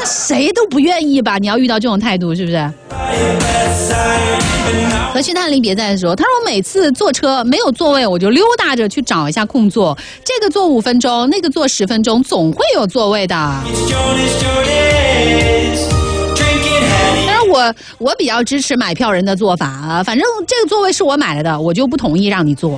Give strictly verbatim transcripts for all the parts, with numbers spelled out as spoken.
谁都不愿意吧？你要遇到这种态度，是不是？何须探离别在说，他说我每次坐车没有座位，我就溜达着去找一下空座，这个坐五分钟，那个坐十分钟，总会有座位的。当然我我比较支持买票人的做法啊，反正这个座位是我买来的，我就不同意让你坐。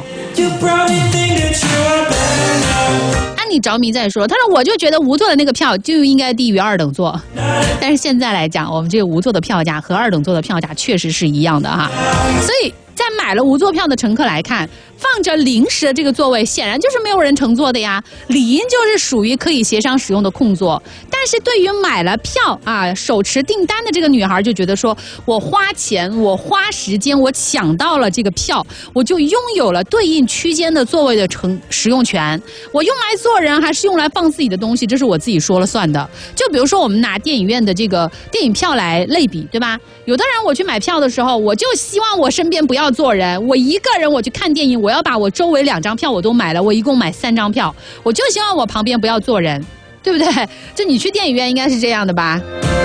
安妮着迷在说，他说我就觉得无座的那个票就应该低于二等座，但是现在来讲，我们这个无座的票价和二等座的票价确实是一样的哈，所以在买了无座票的乘客来看，放着临时的这个座位显然就是没有人乘坐的呀，理应就是属于可以协商使用的空座。但是对于买了票啊手持订单的这个女孩就觉得说，我花钱我花时间我抢到了这个票，我就拥有了对应区间的座位的乘使用权，我用来坐人还是用来放自己的东西，这是我自己说了算的。就比如说我们拿电影院的这个电影票来类比，对吧？有的人我去买票的时候，我就希望我身边不要坐人，我一个人我去看电影，我要把我周围两张票我都买了，我一共买三张票，我就希望我旁边不要坐人，对不对？就你去电影院应该是这样的吧？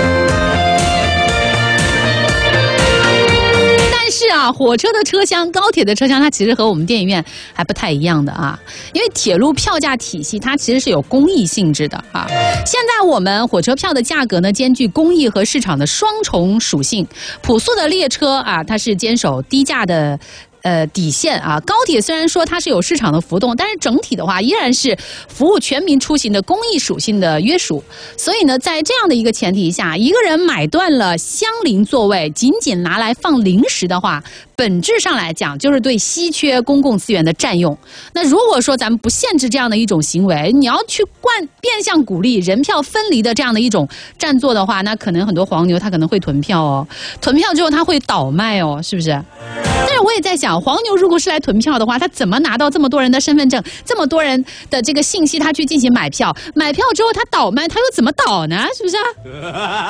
但是啊，火车的车厢、高铁的车厢，它其实和我们电影院还不太一样的啊。因为铁路票价体系它其实是有公益性质的啊。现在我们火车票的价格呢，兼具公益和市场的双重属性。朴素的列车啊，它是坚守低价的。呃，底线啊，高铁虽然说它是有市场的浮动，但是整体的话依然是服务全民出行的公益属性的约束。所以呢，在这样的一个前提下，一个人买断了相邻座位，仅仅拿来放零食的话，本质上来讲就是对稀缺公共资源的占用。那如果说咱们不限制这样的一种行为，你要去惯变相鼓励人票分离的这样的一种占座的话，那可能很多黄牛他可能会囤票哦，囤票之后他会倒卖哦，是不是？但是我也在想，黄牛如果是来囤票的话，他怎么拿到这么多人的身份证，这么多人的这个信息，他去进行买票？买票之后他倒卖，他又怎么倒呢？是不是？